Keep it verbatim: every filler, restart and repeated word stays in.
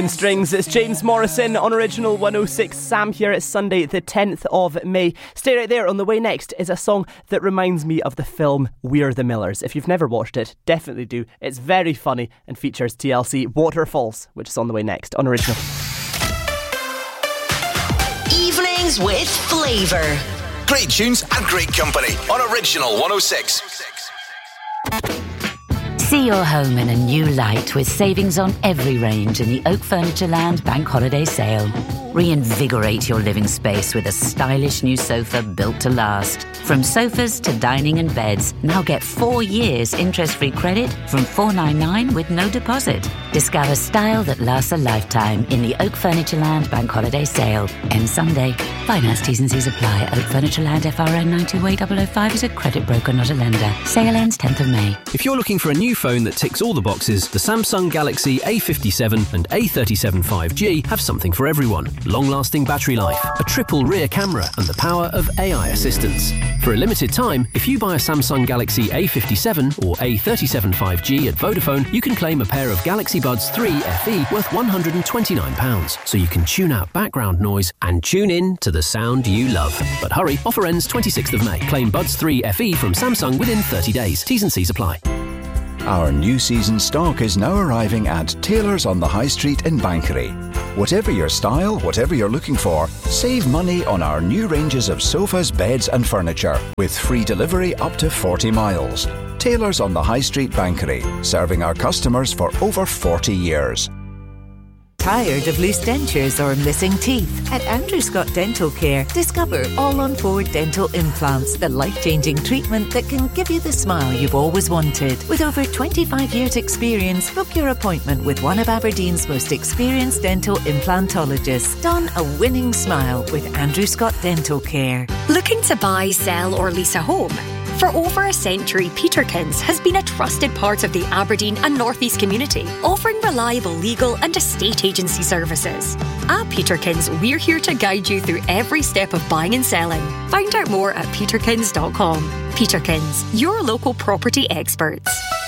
Strings, it's James Morrison on Original one oh six. Sam here. It's Sunday the tenth of May. Stay right there. On the way next is a song that reminds me of the film We're the Millers. If you've never watched it, definitely do. It's very funny and features T L C Waterfalls, which is on the way next on Original. Evenings with flavour. Great tunes and great company on Original one oh six. See your home in a new light with savings on every range in the Oak Furnitureland Bank Holiday Sale. Reinvigorate your living space with a stylish new sofa built to last. From sofas to dining and beds, now get four years interest-free credit from four hundred ninety-nine with no deposit. Discover style that lasts a lifetime in the Oak Furnitureland Bank Holiday Sale. Ends Sunday. Finance T's and C's apply. Oak Furnitureland F R N nine two A zero zero five is a credit broker, not a lender. Sale ends tenth of May. If you're looking for a new phone that ticks all the boxes, the Samsung Galaxy A fifty-seven and A thirty-seven five G have something for everyone. Long-lasting battery life, a triple rear camera and the power of A I assistance. For a limited time, if you buy a Samsung Galaxy A fifty-seven or A thirty-seven five G at Vodafone, you can claim a pair of Galaxy Buds three F E worth one hundred twenty-nine pounds, so you can tune out background noise and tune in to the sound you love. But hurry, offer ends twenty-sixth of May. Claim Buds three F E from Samsung within thirty days. T's and C's apply. Our new season stock is now arriving at Taylor's on the High Street in Bankery. Whatever your style, whatever you're looking for, save money on our new ranges of sofas, beds and furniture with free delivery up to forty miles. Taylor's on the High Street, Bankery, serving our customers for over forty years. Tired of loose dentures or missing teeth? At Andrew Scott Dental Care, discover all-on-four dental implants, the life-changing treatment that can give you the smile you've always wanted. With over twenty-five years experience, book your appointment with one of Aberdeen's most experienced dental implantologists. Don a winning smile with Andrew Scott Dental Care. Looking to buy, sell or lease a home? For over a century, Peterkins has been a trusted part of the Aberdeen and North East community, offering reliable legal and estate agency services. At Peterkins, we're here to guide you through every step of buying and selling. Find out more at peterkins dot com. Peterkins, your local property experts.